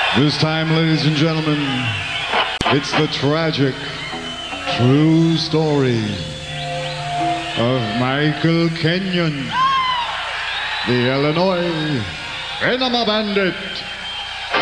This time, ladies and gentlemen, it's the tragic, true story of Michael Kenyon, the Illinois Enema Bandit.